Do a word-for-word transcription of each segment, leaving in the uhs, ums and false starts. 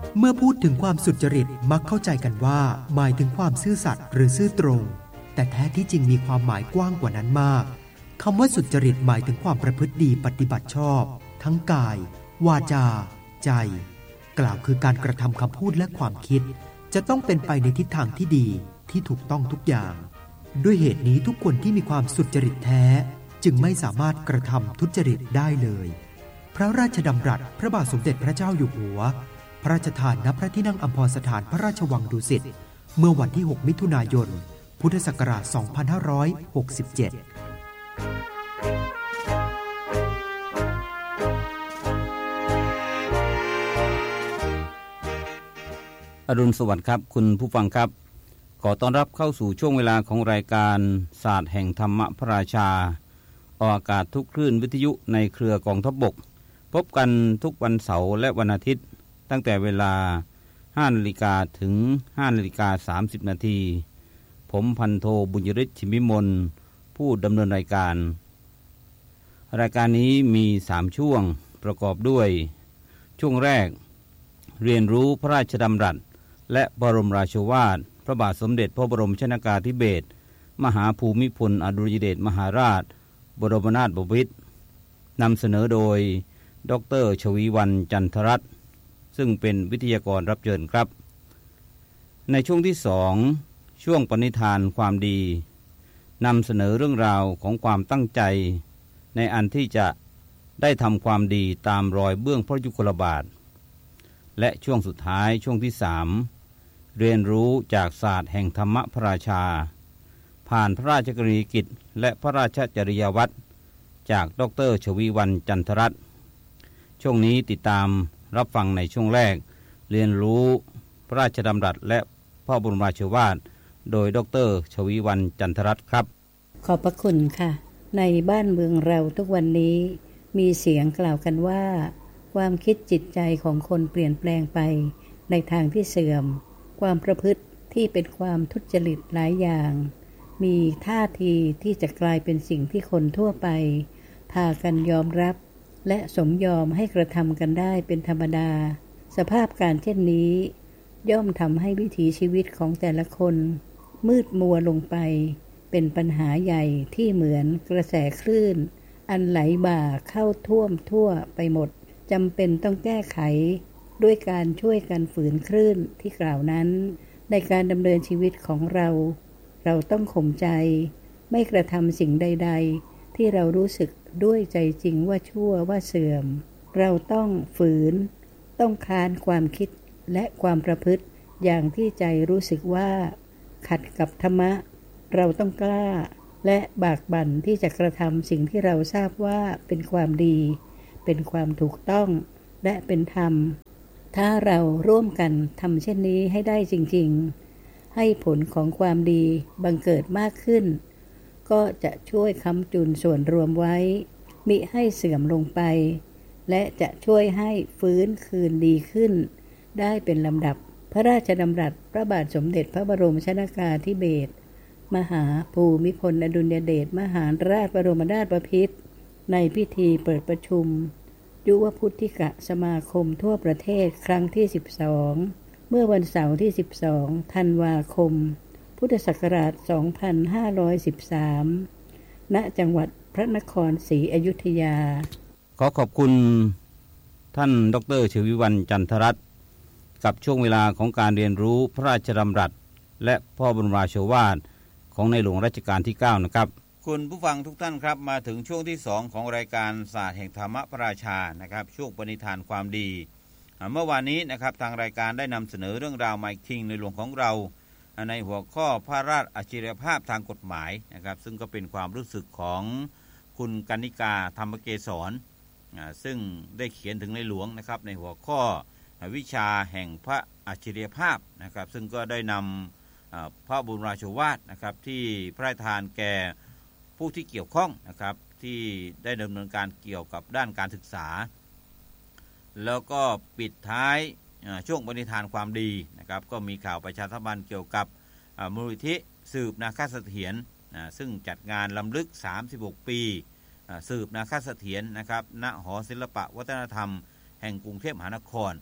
เมื่อพูดถึงความสุจริตมักเข้าใจกันว่าหมายถึงความซื่อสัตย์หรือซื่อตรงแต่แท้ที่จริงมีความหมายกว้างกว่านั้นมากคำว่าสุจริตหมายถึงความประพฤติดีปฏิบัติชอบทั้งกายวาจาใจกล่าวคือการกระทำคำพูดและความคิดจะต้องเป็นไปในทิศทางที่ดีที่ถูกต้องทุกอย่างด้วยเหตุนี้ทุกคนที่มีความสุจริตแท้จึงไม่สามารถกระทำทุจริตได้เลยพระราชดำรัสพระบาทสมเด็จพระเจ้าอยู่หัวพระราชทานณพระที่นั่งอัมพรสถานพระราชวังดุสิตเมื่อวันที่หกมิถุนายนพุทธศักราชสองพันห้าร้อยหกสิบเจ็ดอรุณสวัสดิ์ครับคุณผู้ฟังครับขอต้อนรับเข้าสู่ช่วงเวลาของรายการศาสตร์แห่งธรรมพระราชาออกอากาศทุกคลื่นวิทยุในเครือกองทัพบกพบกันทุกวันเสาร์และวันอาทิตย์ตั้งแต่เวลา ห้านาฬิกา ถึง ห้านาฬิกาสามสิบนาทีผมพันโทบุญยฤทธิ์ชิมวิมลผู้ดำเนินรายการรายการนี้มีสามช่วงประกอบด้วยช่วงแรกเรียนรู้พระราชดำรัสและบรมราโชวาทพระบาทสมเด็จพระบรมชนกาธิเบศรมหาภูมิพลอดุลยเดชมหาราชบรมนาถบพิตรนำเสนอโดยดร.ชวีวรรณจันทรัตน์ซึ่งเป็นวิทยากรรับเชิญครับในช่วงที่สองช่วงปณิธานความดีนำเสนอเรื่องราวของความตั้งใจในอันที่จะได้ทำความดีตามรอยเบื้องพระยุคลบาทและช่วงสุดท้ายช่วงที่สามเรียนรู้จากศาสตร์แห่งธรรมพระราชาผ่านพระราชกรณียกิจและพระราชจริยวัตรจากดร.ชวีวรรณจันทรัตน์ช่วงนี้ติดตามรับฟังในช่วงแรกเรียนรู้พระราชดำรัสและพระบรมราโชวาทโดยดร.ชวีวรรณจันทรัตน์ครับขอบพระคุณค่ะในบ้านเมืองเราทุกวันนี้มีเสียงกล่าวกันว่าความคิดจิตใจของคนเปลี่ยนแปลงไปในทางที่เสื่อมความประพฤติที่เป็นความทุจริตหลายอย่างมีท่าทีที่จะกลายเป็นสิ่งที่คนทั่วไปพากันยอมรับและสมยอมให้กระทำกันได้เป็นธรรมดาสภาพการเช่นนี้ย่อมทำให้วิถีชีวิตของแต่ละคนมืดมัวลงไปเป็นปัญหาใหญ่ที่เหมือนกระแสคลื่นอันไหลบ่าเข้าท่วมทั่วไปหมดจำเป็นต้องแก้ไขด้วยการช่วยกันฝืนคลื่นที่กล่าวนั้นในการดำเนินชีวิตของเราเราต้องข่มใจไม่กระทำสิ่งใดๆที่เรารู้สึกด้วยใจจริงว่าชั่วว่าเสื่อมเราต้องฝืนต้องค้านความคิดและความประพฤติอย่างที่ใจรู้สึกว่าขัดกับธรรมะเราต้องกล้าและบากบั่นที่จะกระทำสิ่งที่เราทราบว่าเป็นความดีเป็นความถูกต้องและเป็นธรรมถ้าเราร่วมกันทำเช่นนี้ให้ได้จริงๆให้ผลของความดีบังเกิดมากขึ้นก็จะช่วยค้ำจุนส่วนรวมไว้มิให้เสื่อมลงไปและจะช่วยให้ฟื้นคืนดีขึ้นได้เป็นลำดับพระราชดำรัสพระบาทสมเด็จพระบรมชนกาธิเบศรมหาภูมิพลอดุลยเดชมหาราชบรมนาถบพิตรในพิธีเปิดประชุมยุวพุทธิกสมาคมทั่วประเทศครั้งที่สิบสองเมื่อวันเสาร์ที่สิบสองธันวาคมพุทธศักราชสองพันห้าร้อยสิบสามณจังหวัดพระนครศรีอยุธยาขอขอบคุณท่านดร.ชวีวรรณจันทรัตน์กับช่วงเวลาของการเรียนรู้พระราชดำรัสและพระบรมราโชวาทของในหลวงรัชกาลที่เก้านะครับคุณผู้ฟังทุกท่านครับมาถึงช่วงที่สองของรายการศาสตร์แห่งธรรมพระราชานะครับช่วงปณิธานความดีเมื่อวานนี้นะครับทางรายการได้นำเสนอเรื่องราวไมคิงในหลวงของเราในหัวข้อพระราชอัจฉริยภาพทางกฎหมายนะครับซึ่งก็เป็นความรู้สึกของคุณกนิกาธรรมเกษรซึ่งได้เขียนถึงในหลวงนะครับในหัวข้อวิชาแห่งพระอัจฉริยภาพนะครับซึ่งก็ได้นำพระบรมราโชวาทนะครับที่พระราชทานแก่ผู้ที่เกี่ยวข้องนะครับที่ได้ดำเนินการเกี่ยวกับด้านการศึกษาแล้วก็ปิดท้ายช่วงปณิธานความดีนะครับก็มีข่าวประชาสัมพันธ์เกี่ยวกับมูลนิธิสืบนาคเสถียรซึ่งจัดงานรำลึกสามสิบหกปีสืบนาคเสถียรนะครับณหอศิลปะวัฒนธรรมแห่งกรุงเทพมหานคร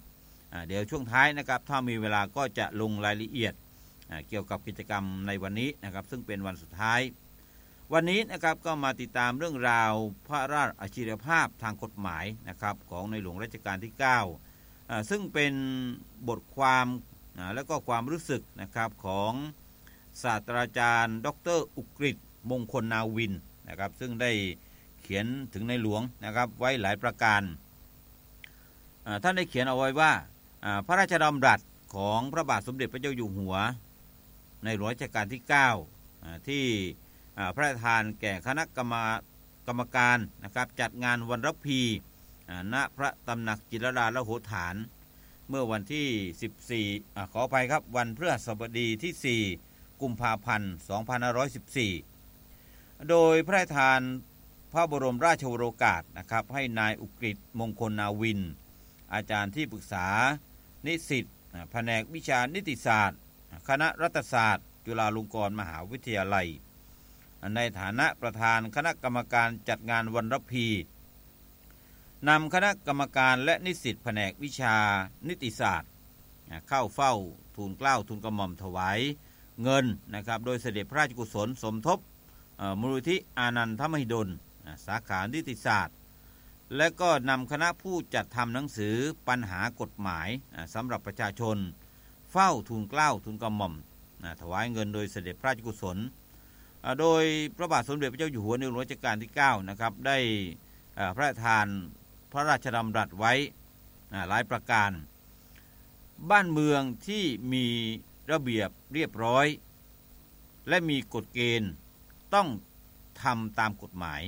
เดี๋ยวช่วงท้ายนะครับถ้ามีเวลาก็จะลงรายละเอียดเกี่ยวกับกิจกรรมในวันนี้นะครับซึ่งเป็นวันสุดท้ายวันนี้นะครับก็มาติดตามเรื่องราวพระราชอัจฉริยภาพทางกฎหมายนะครับของในหลวงรัชกาลที่เก้าซึ่งเป็นบทความและก็ความรู้สึกนะครับของศาสตราจารย์ดร.อุกฤษมงคลนาวินนะครับซึ่งได้เขียนถึงในหลวงนะครับไว้หลายประการท่านได้เขียนเอาไว้ว่าพระราชดำรัสของพระบาทสมเด็จพระเจ้าอยู่หัวในหลวงรัชกาลที่เก้าที่พระราชทานแก่คณะกรรมกรรมการนะครับจัดงานวันรพีณพระตำหนักจิตรลาลโหฐานเมื่อวันที่สิบสี่อ่าขออภัยครับวันพฤหัสบดีที่สี่กุมภาพันธ์สองพันห้าร้อยสิบสี่โดยพระราชทานพระบรมราชโองกาสนะครับให้นายอุกฤษมงคลนาวินอาจารย์ที่ปรึกษานิสิตแผนกวิชานิติศาสตร์คณะรัฐศาสตร์จุฬาลงกรณ์มหาวิทยาลัยในฐานะประธานคณะกรรมการจัดงานวันรพีนำคณะกรรมการและนิสิตแผนกวิชานิติศาสตร์เข้าเฝ้าทูลเกล้าทูลกระหม่อมถวายเงินนะครับโดยเสด็จพระราชกุศลสมทบมูลนิธิอานันทมหิดลสาขานิติศาสตร์และก็นำคณะผู้จัดทำหนังสือปัญหากฎหมายสำหรับประชาชนเฝ้าทูลเกล้าทูลกระหม่อมถวายเงินโดยเสด็จพระราชกุศลโดยพระบาทสมเด็จพระเจ้าอยู่หัวในหลวงรัชกาลที่เก้านะครับได้พระราชทานพระราชดำรัสไว้หลายประการบ้านเมืองที่มีระเบียบเรียบร้อยและมีกฎเกณฑ์ต้องทำตามกฎหมาย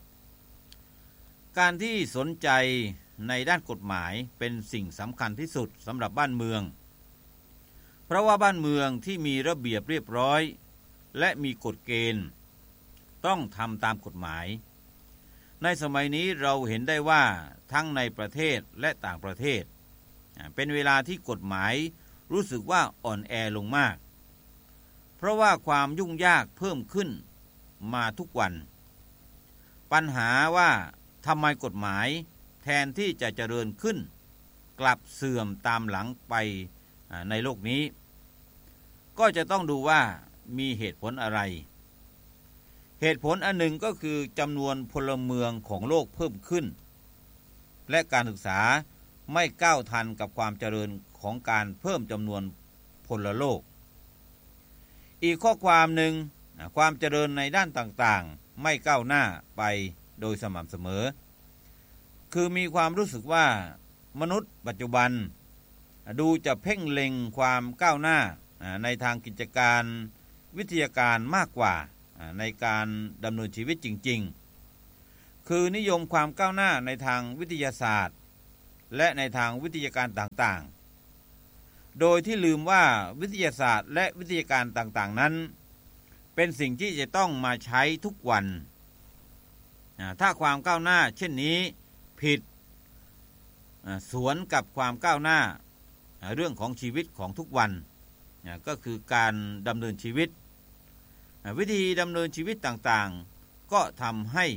การที่สนใจในด้านกฎหมายเป็นสิ่งสำคัญที่สุดสำหรับบ้านเมืองเพราะว่าบ้านเมืองที่มีระเบียบเรียบร้อยและมีกฎเกณฑ์ต้องทำตามกฎหมายในสมัยนี้เราเห็นได้ว่าทั้งในประเทศและต่างประเทศเป็นเวลาที่กฎหมายรู้สึกว่าอ่อนแอลงมากเพราะว่าความยุ่งยากเพิ่มขึ้นมาทุกวันปัญหาว่าทำไมกฎหมายแทนที่จะเจริญขึ้นกลับเสื่อมตามหลังไปในโลกนี้ก็จะต้องดูว่ามีเหตุผลอะไรเหตุผลอันหนึ่งก็คือจำนวนพลเมืองของโลกเพิ่มขึ้นและการศึกษาไม่ก้าวทันกับความเจริญของการเพิ่มจำนวนพลโลกอีกข้อความหนึ่งความเจริญในด้านต่างๆไม่ก้าวหน้าไปโดยสม่ำเสมอคือมีความรู้สึกว่ามนุษย์ปัจจุบันดูจะเพ่งเล็งความก้าวหน้าในทางกิจการวิทยาการมากกว่าในการดำเนินชีวิตจริงๆคือนิยมความก้าวหน้าในทางวิทยาศาสตร์และในทางวิทยาการต่างๆโดยที่ลืมว่าวิทยาศาสตร์และวิทยาการต่างๆนั้นเป็นสิ่งที่จะต้องมาใช้ทุกวันถ้าความก้าวหน้าเช่นนี้ผิดสวนกับความก้าวหน้าเรื่องของชีวิตของทุกวันก็คือการดำเนินชีวิตวิธีดำเนินชีวิตต่างๆก็ทำให้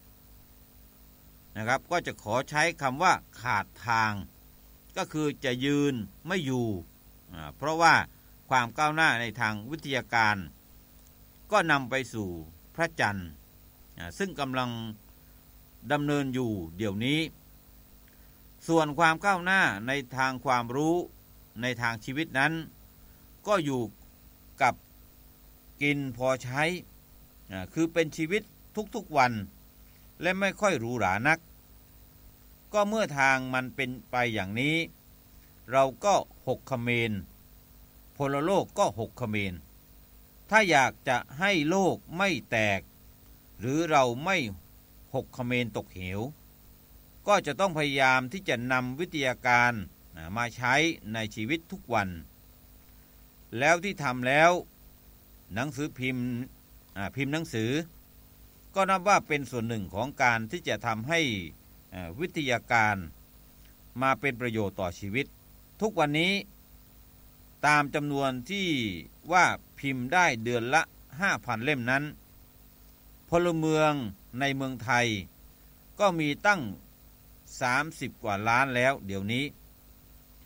นะครับก็จะขอใช้คำว่าขาดทางก็คือจะยืนไม่อยู่เพราะว่าความก้าวหน้าในทางวิทยาการก็นำไปสู่พระจันทร์ซึ่งกำลังดำเนินอยู่เดี๋ยวนี้ส่วนความก้าวหน้าในทางความรู้ในทางชีวิตนั้นก็อยู่กับกินพอใช้คือเป็นชีวิตทุกๆวันและไม่ค่อยหรูหรานักก็เมื่อทางมันเป็นไปอย่างนี้เราก็หกเขมรพลโลกก็หกเขมรถ้าอยากจะให้โลกไม่แตกหรือเราไม่หกเขมรตกเหวก็จะต้องพยายามที่จะนำวิทยาการมาใช้ในชีวิตทุกวันแล้วที่ทำแล้วหนังสือพิมพ์พิมพ์หนังสือก็นับว่าเป็นส่วนหนึ่งของการที่จะทำให้วิทยาการมาเป็นประโยชน์ต่อชีวิตทุกวันนี้ตามจำนวนที่ว่าพิมพ์ได้เดือนละ ห้าพัน เล่มนั้นพลเมืองในเมืองไทยก็มีตั้งสามสิบกว่าล้านแล้วเดี๋ยวนี้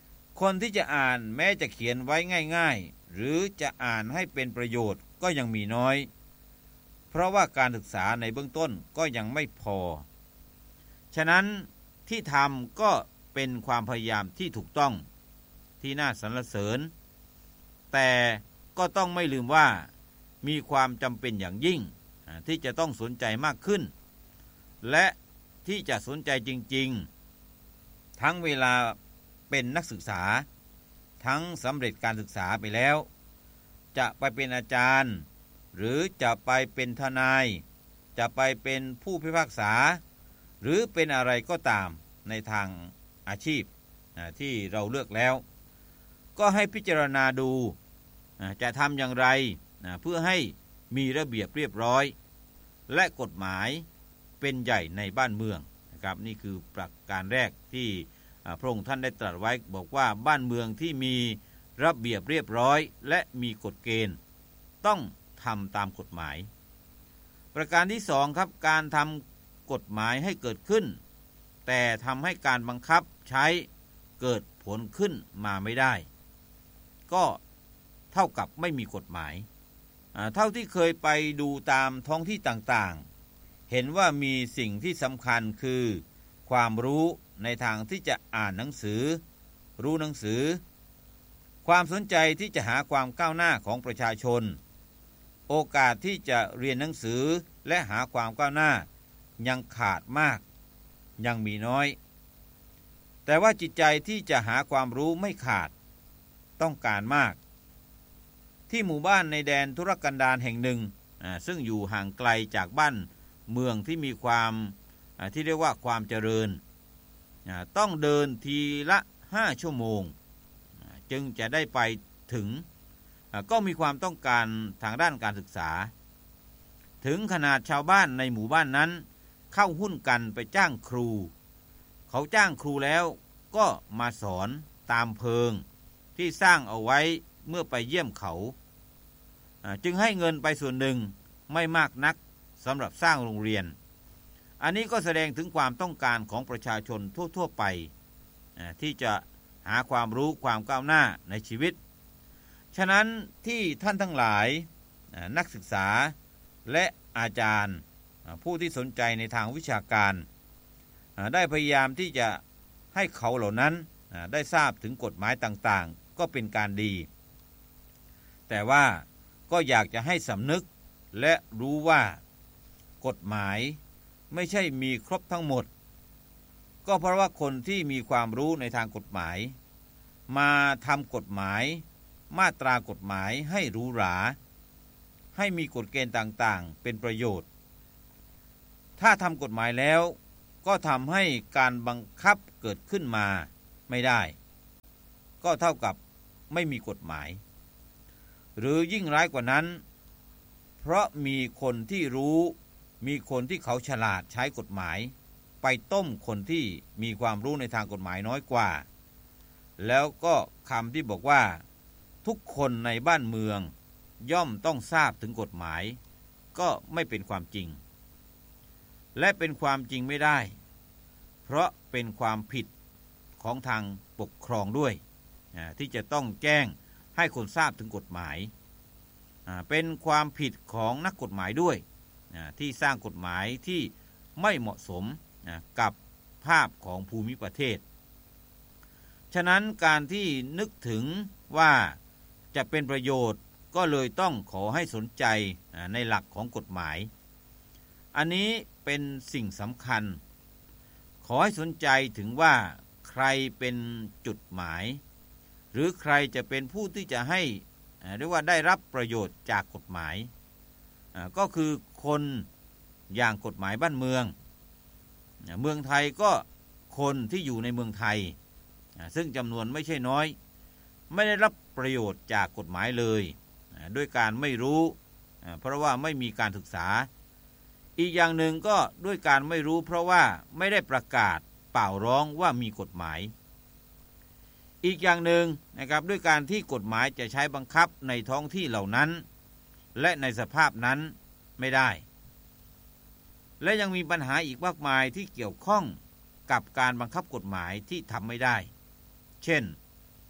คนที่จะอ่านแม้จะเขียนไว้ง่ายๆหรือจะอ่านให้เป็นประโยชน์ก็ยังมีน้อยเพราะว่าการศึกษาในเบื้องต้นก็ยังไม่พอฉะนั้นที่ทำก็เป็นความพยายามที่ถูกต้องที่น่าสรรเสริญแต่ก็ต้องไม่ลืมว่ามีความจำเป็นอย่างยิ่งที่จะต้องสนใจมากขึ้นและที่จะสนใจจริงๆทั้งเวลาเป็นนักศึกษาทั้งสำเร็จการศึกษาไปแล้วจะไปเป็นอาจารย์หรือจะไปเป็นทนายจะไปเป็นผู้พิพากษาหรือเป็นอะไรก็ตามในทางอาชีพที่เราเลือกแล้วก็ให้พิจารณาดูจะทำอย่างไรเพื่อให้มีระเบียบเรียบร้อยและกฎหมายเป็นใหญ่ในบ้านเมืองนะครับนี่คือประการแรกที่พระองค์ท่านได้ตรัสไว้บอกว่าบ้านเมืองที่มีระเบียบเรียบร้อยและมีกฎเกณฑ์ต้องทำตามกฎหมายประการที่สองครับการทำกฎหมายให้เกิดขึ้นแต่ทำให้การบังคับใช้เกิดผลขึ้นมาไม่ได้ก็เท่ากับไม่มีกฎหมายเท่าที่เคยไปดูตามท้องที่ต่างๆเห็นว่ามีสิ่งที่สำคัญคือความรู้ในทางที่จะอ่านหนังสือรู้หนังสือความสนใจที่จะหาความก้าวหน้าของประชาชนโอกาสที่จะเรียนหนังสือและหาความก้าวหน้ายังขาดมากยังมีน้อยแต่ว่าจิตใจที่จะหาความรู้ไม่ขาดต้องการมากที่หมู่บ้านในแดนทุรกันดารแห่งหนึ่งซึ่งอยู่ห่างไกลจากบ้านเมืองที่มีความที่เรียกว่าความเจริญต้องเดินทีละห้าชั่วโมงจึงจะได้ไปถึงก็มีความต้องการทางด้านการศึกษาถึงขนาดชาวบ้านในหมู่บ้านนั้นเข้าหุ้นกันไปจ้างครูเขาจ้างครูแล้วก็มาสอนตามเพิงที่สร้างเอาไว้เมื่อไปเยี่ยมเขาจึงให้เงินไปส่วนหนึ่งไม่มากนักสำหรับสร้างโรงเรียนอันนี้ก็แสดงถึงความต้องการของประชาชนทั่วๆไปที่จะหาความรู้ความก้าวหน้าในชีวิตฉะนั้นที่ท่านทั้งหลายนักศึกษาและอาจารย์ผู้ที่สนใจในทางวิชาการได้พยายามที่จะให้เขาเหล่านั้นได้ทราบถึงกฎหมายต่างๆก็เป็นการดีแต่ว่าก็อยากจะให้สำนึกและรู้ว่ากฎหมายไม่ใช่มีครบทั้งหมดก็เพราะว่าคนที่มีความรู้ในทางกฎหมายมาทำกฎหมายมาตรากฎหมายให้หรูหราให้มีกฎเกณฑ์ต่างๆเป็นประโยชน์ถ้าทำกฎหมายแล้วก็ทำให้การบังคับเกิดขึ้นมาไม่ได้ก็เท่ากับไม่มีกฎหมายหรือยิ่งร้ายกว่านั้นเพราะมีคนที่รู้มีคนที่เขาฉลาดใช้กฎหมายไปต้มคนที่มีความรู้ในทางกฎหมายน้อยกว่าแล้วก็คำที่บอกว่าทุกคนในบ้านเมืองย่อมต้องทราบถึงกฎหมายก็ไม่เป็นความจริงและเป็นความจริงไม่ได้เพราะเป็นความผิดของทางปกครองด้วยที่จะต้องแจ้งให้คนทราบถึงกฎหมายเป็นความผิดของนักกฎหมายด้วยที่สร้างกฎหมายที่ไม่เหมาะสมกับภาพของภูมิประเทศฉะนั้นการที่นึกถึงว่าจะเป็นประโยชน์ก็เลยต้องขอให้สนใจในหลักของกฎหมายอันนี้เป็นสิ่งสำคัญขอให้สนใจถึงว่าใครเป็นจุดหมายหรือใครจะเป็นผู้ที่จะให้เรียกว่าได้รับประโยชน์จากกฎหมายก็คือคนอย่างกฎหมายบ้านเมืองเมืองไทยก็คนที่อยู่ในเมืองไทยซึ่งจำนวนไม่ใช่น้อยไม่ได้รับประโยชน์จากกฎหมายเลยด้วยการไม่รู้เพราะว่าไม่มีการศึกษาอีกอย่างหนึ่งก็ด้วยการไม่รู้เพราะว่าไม่ได้ประกาศเป่าร้องว่ามีกฎหมายอีกอย่างหนึ่งนะครับด้วยการที่กฎหมายจะใช้บังคับในท้องที่เหล่านั้นและในสภาพนั้นไม่ได้และยังมีปัญหาอีกมากมายที่เกี่ยวข้องกับการบังคับกฎหมายที่ทำไม่ได้เช่น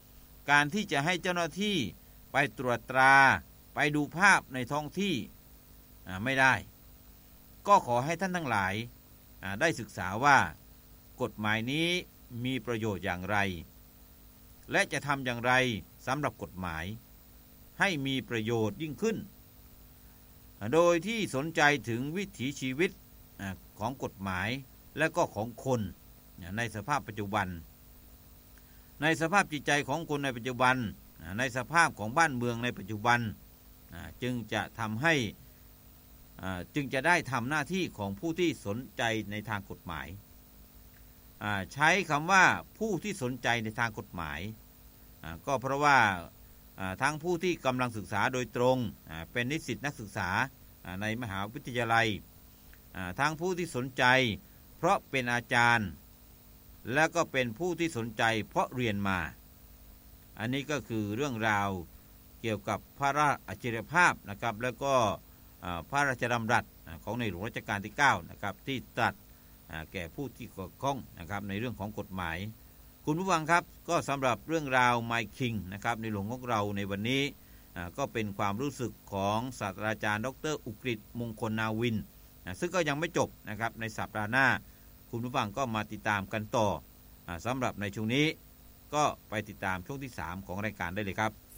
การที่จะให้เจ้าหน้าที่ไปตรวจตราไปดูภาพในท้องที่ไม่ได้ก็ขอให้ท่านทั้งหลายได้ศึกษาว่ากฎหมายนี้มีประโยชน์อย่างไรและจะทำอย่างไรสำหรับกฎหมายให้มีประโยชน์ยิ่งขึ้นโดยที่สนใจถึงวิถีชีวิตของกฎหมายและก็ของคนในสภาพปัจจุบันในสภาพจิตใจของคนในปัจจุบันในสภาพของบ้านเมืองในปัจจุบันจึงจะทำให้จึงจะได้ทำหน้าที่ของผู้ที่สนใจในทางกฎหมายใช้คำว่าผู้ที่สนใจในทางกฎหมายก็เพราะว่าทั้งผู้ที่กำลังศึกษาโดยตรงเป็นนิสิตนักศึกษาในมหาวิทยาลัยทั้งผู้ที่สนใจเพราะเป็นอาจารย์และก็เป็นผู้ที่สนใจเพราะเรียนมาอันนี้ก็คือเรื่องราวเกี่ยวกับพระราชอัจฉริยภาพนะครับแล้วก็พระราชดำรัสของในหลวงรัชกาลที่เก้านะครับที่ตรัสแก่ผู้ที่เกี่ยวข้องนะครับในเรื่องของกฎหมายคุณผู้ฟังครับก็สำหรับเรื่องราว My King นะครับในหลวงของเราในวันนี้ก็เป็นความรู้สึกของศาสตราจารย์ดร.อุกฤษมงคลนาวินซึ่งก็ยังไม่จบนะครับในสัปดาห์หน้าคุณผู้ฟังก็มาติดตามกันต่อสำหรับในช่วงนี้ก็ไปติดตามช่วงที่สามของรายการได้เลยครับ